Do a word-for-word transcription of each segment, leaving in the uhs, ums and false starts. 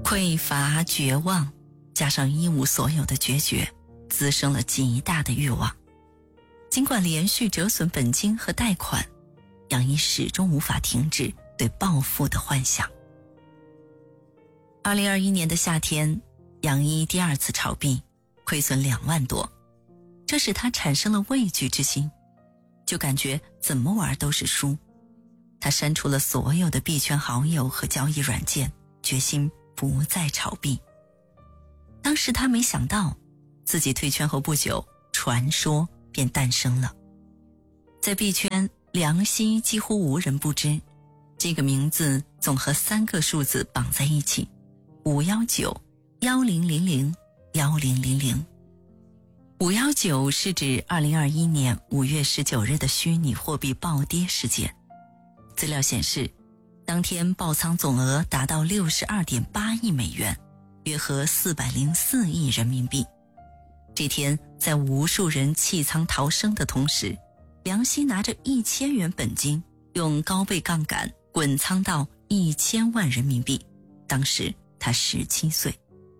匮乏绝望加上一无所有的决绝，滋生了极大的欲望。尽管连续折损本金和贷款，杨一始终无法停止对暴富的幻想。二零二一年的夏天，杨一第二次炒币，亏损两万多，这使他产生了畏惧之心，就感觉怎么玩都是输。他删除了所有的币圈好友和交易软件，决心不再炒币。当时他没想到，自己退圈后不久，传说便诞生了。在币圈，梁希几乎无人不知，这个名字总和三个数字绑在一起，五一九、一零零零、一零零零。五一九是指二零二一年五月十九日的虚拟货币暴跌事件。资料显示，当天爆仓总额达到 六十二点八亿美元，约合四百零四亿人民币。这天，在无数人弃仓逃生的同时，梁希拿着一千元本金，用高倍杠杆滚仓到一千万人民币。当时他十七岁。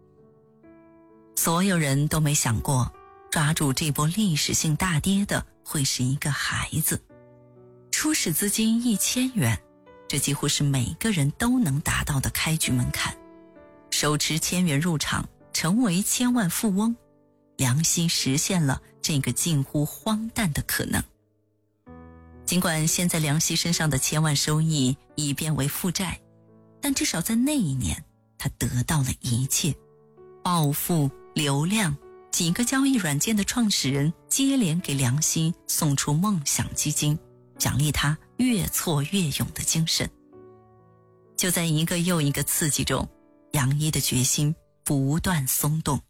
所有人都没想过，抓住这波历史性大跌的会是一个孩子。初始资金一千元，这几乎是每个人都能达到的开局门槛。手持千元入场，成为千万富翁，梁希实现了这个近乎荒诞的可能。尽管现在梁希身上的千万收益已变为负债，但至少在那一年，他得到了一切。暴富、流量，几个交易软件的创始人接连给梁希送出梦想基金，奖励他越挫越勇的精神。就在一个又一个刺激中，杨一的决心不断松动。